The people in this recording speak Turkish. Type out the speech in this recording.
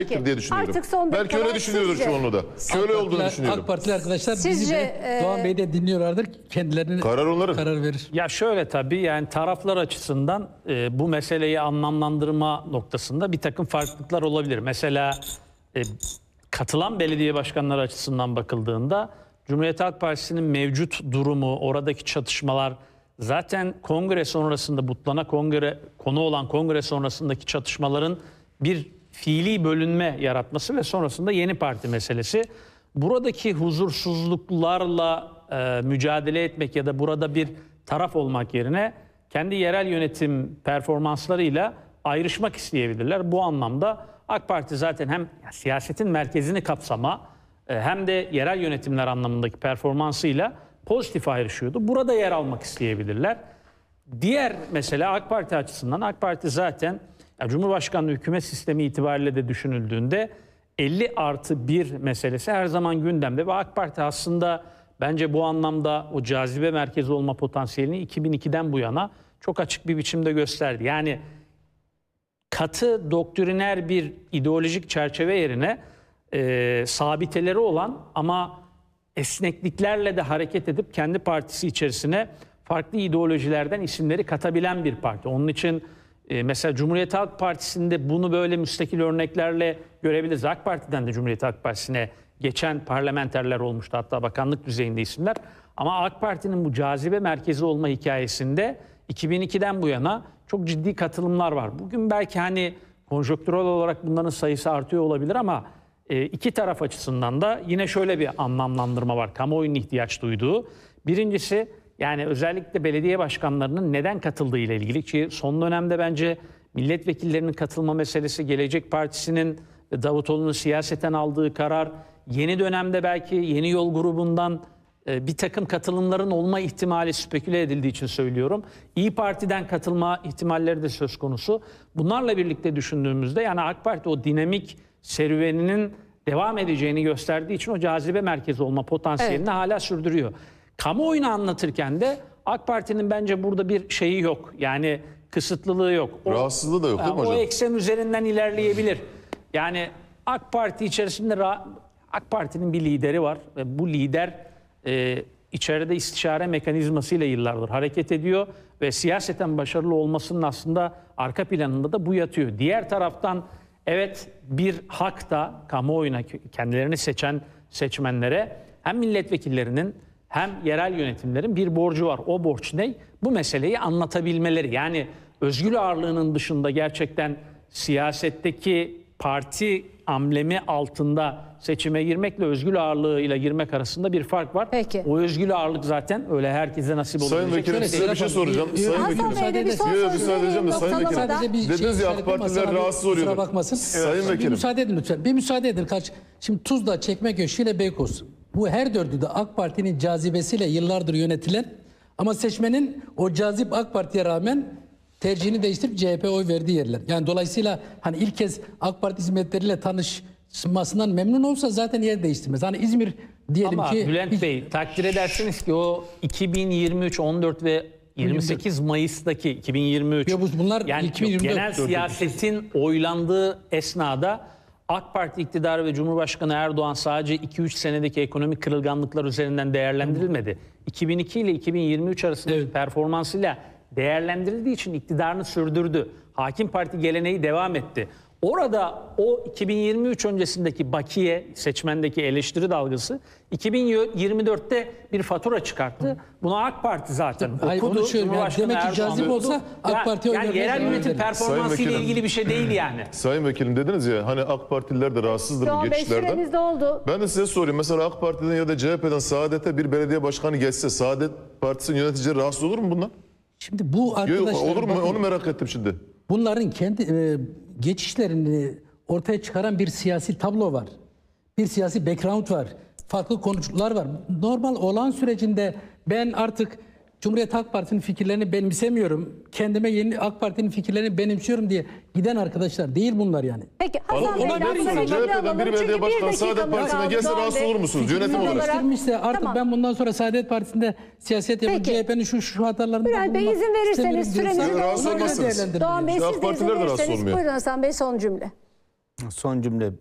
diye düşünüyorum. Artık son Belki öyle düşünüyordur çoğunluğu da. Şöyle olduğunu düşünüyorum. AK Partili arkadaşlar bizi Sizce, de Doğan Bey'i de dinliyorlardır. Kendilerine Karar onların. karar verir. Ya şöyle tabii yani taraflar açısından bu meseleyi anlamlandırma noktasında bir takım farklılıklar olabilir. Mesela katılan belediye başkanları açısından bakıldığında Cumhuriyet Halk Partisi'nin mevcut durumu, oradaki çatışmalar zaten kongre sonrasında konu olan kongre sonrasındaki çatışmaların bir fiili bölünme yaratması ve sonrasında yeni parti meselesi. Buradaki huzursuzluklarla mücadele etmek ya da burada bir taraf olmak yerine kendi yerel yönetim performanslarıyla ayrışmak isteyebilirler. Bu anlamda AK Parti zaten hem siyasetin merkezini kapsama hem de yerel yönetimler anlamındaki performansıyla pozitif ayrışıyordu. Burada yer almak isteyebilirler. Diğer mesele AK Parti açısından, AK Parti zaten Cumhurbaşkanlığı hükümet sistemi itibariyle de düşünüldüğünde 50+1 meselesi her zaman gündemde ve AK Parti aslında bence bu anlamda o cazibe merkezi olma potansiyelini 2002'den bu yana çok açık bir biçimde gösterdi. Yani katı doktriner bir ideolojik çerçeve yerine sabiteleri olan ama esnekliklerle de hareket edip kendi partisi içerisine farklı ideolojilerden isimleri katabilen bir parti. Onun için mesela Cumhuriyet Halk Partisi'nde bunu böyle müstakil örneklerle görebiliriz. AK Parti'den de Cumhuriyet Halk Partisi'ne geçen parlamenterler olmuştu. Hatta bakanlık düzeyinde isimler. Ama AK Parti'nin bu cazibe merkezi olma hikayesinde 2002'den bu yana çok ciddi katılımlar var. Bugün belki hani konjonktürel olarak bunların sayısı artıyor olabilir ama iki taraf açısından da yine şöyle bir anlamlandırma var. Kamuoyunun ihtiyaç duyduğu. Birincisi yani özellikle belediye başkanlarının neden katıldığı ile ilgili ki son dönemde bence milletvekillerinin katılma meselesi, Gelecek Partisi'nin Davutoğlu'nun siyaseten aldığı karar, yeni dönemde belki Yeni Yol grubundan bir takım katılımların olma ihtimali speküle edildiği için söylüyorum. İYİ Parti'den katılma ihtimalleri de söz konusu. Bunlarla birlikte düşündüğümüzde yani AK Parti o dinamik serüveninin devam edeceğini gösterdiği için o cazibe merkezi olma potansiyelini hala sürdürüyor. Kamuoyunu anlatırken de AK Parti'nin bence burada bir şeyi yok. Yani kısıtlılığı yok. Rahatsızlığı da yok değil mi hocam? O eksen üzerinden ilerleyebilir. Yani AK Parti içerisinde AK Parti'nin bir lideri var. Ve bu lider içeride istişare mekanizmasıyla yıllardır hareket ediyor. Ve siyaseten başarılı olmasının aslında arka planında da bu yatıyor. Diğer taraftan evet bir hak da kamuoyuna kendilerini seçen seçmenlere hem milletvekillerinin hem yerel yönetimlerin bir borcu var. O borç ne? Bu meseleyi anlatabilmeleri. Yani özgür ağırlığının dışında gerçekten siyasetteki parti amblemi altında seçime girmekle özgür ağırlığıyla girmek arasında bir fark var. Peki. O özgür ağırlık zaten öyle herkese nasip olabilecek. Sayın Vekilim size bir şey soracağım. Sayın Vekilim. Hasan Bey de bir soru Müsaade edeceğim de Sayın Vekilim. noktalamadan. Dediniz ya AK Partililer rahatsız oluyor. Kusura bakmasın. Sayın Bir Vekilim. müsaade edin lütfen. Bir müsaade edin. Şimdi Tuzla, Çekmeköy, Şile, Beykoz. Bu her dördü de AK Parti'nin cazibesiyle yıllardır yönetilen ama seçmenin o cazip AK Parti'ye rağmen tercihini değiştirip CHP oy verdiği yerler. Yani dolayısıyla hani ilk kez AK Parti hizmetleriyle tanışmasından memnun olsa zaten yer değiştirmez. Hani İzmir diyelim ama ki... Bülent Bey takdir edersiniz ki o 2023, 14 ve 28 Mayıs'taki 2023 Ya bunlar yani 2024 genel siyasetin oylandığı esnada AK Parti iktidarı ve Cumhurbaşkanı Erdoğan sadece 2-3 senedeki ekonomik kırılganlıklar üzerinden değerlendirilmedi. 2002 ile 2023 arasındaki performansıyla değerlendirildiği için iktidarını sürdürdü. Hakim Parti geleneği devam etti. Orada o 2023 öncesindeki bakiye, seçmendeki eleştiri dalgası 2024'te bir fatura çıkarttı. Bunu AK Parti zaten Hayır, okudu. onu söylüyorum. Yani Cumhurbaşkanı demek ki Erdoğan cazip okudu. olsa AK Parti'ye oy yani vermeye yerel devam yönetim eder. performansı ile Vekilim. ilgili bir şey değil yani. Sayın Vekilim dediniz ya hani AK Partililer de rahatsızdır bu Doğan Bey geçişlerden. süremiz doldu. Ben de size sorayım. Mesela AK Parti'den ya da CHP'den Saadet'e bir belediye başkanı geçse Saadet Partisi'nin yöneticileri rahatsız olur mu bundan? Şimdi bu arkadaşlar... Olur mu? bakın, Onu merak ettim şimdi. bunların kendi geçişlerini ortaya çıkaran bir siyasi tablo var. Bir siyasi background var. Farklı konuşmalar var. Normal olağan sürecinde ben artık Cumhuriyet Halk Partisi'nin fikirlerini benimsemiyorum. Kendime yeni AK Parti'nin fikirlerini benimsiyorum diye giden arkadaşlar değil bunlar yani. Peki Hasan Bey'den Olabilir bu mi? fikrini CHP'den alalım. bir belediye Çünkü başkanı bir Saadet dakikamız Partisi'ne kaldı. gelse Doğan rahatsız Bey, olur musunuz? Yönetim fikrini olarak. Değiştirmişse artık Tamam. ben bundan sonra Saadet Partisi'nde siyaset yapıp Peki. CHP'nin şu hatalarından Bülent Bey bulunmak izin verirseniz istemiyorum diyorsa sürenizi rahatsız ona göre olmazsınız. değerlendirin. Doğan Bey AK siz de izin Partiler de rahatsız verirseniz olmuyor. buyurun Hasan Bey son cümle. Son cümle